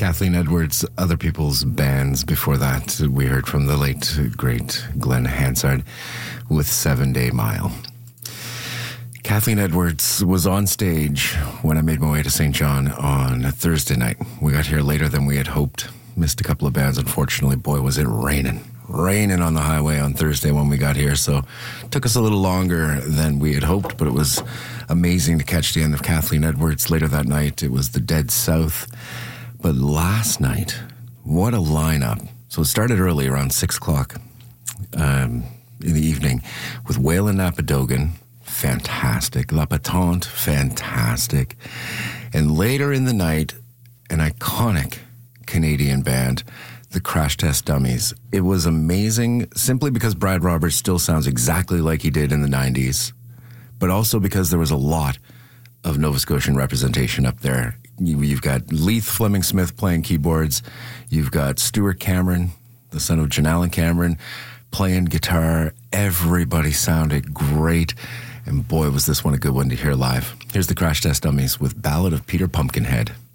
Kathleen Edwards, other people's bands. Before that, we heard from the late, great Glenn Hansard with 7 Day Mile. Kathleen Edwards was on stage when I made my way to St. John on a Thursday night. We got here later than we had hoped. Missed a couple of bands, unfortunately. Boy, was it raining. Raining on the highway on Thursday when we got here, so it took us a little longer than we had hoped, but it was amazing to catch the end of Kathleen Edwards. Later that night, it was the Dead South. But last night, what a lineup. So it started early, around 6 o'clock in the evening, with Waylon Napadogan, fantastic. La Patente, fantastic. And later in the night, an iconic Canadian band, the Crash Test Dummies. It was amazing simply because Brad Roberts still sounds exactly like he did in the 90s, but also because there was a lot of Nova Scotian representation up there. You've got Leith Fleming Smith playing keyboards. You've got Stuart Cameron, the son of Janelle Cameron, playing guitar. Everybody sounded great. And boy, was this one a good one to hear live. Here's the Crash Test Dummies with Ballad of Peter Pumpkinhead.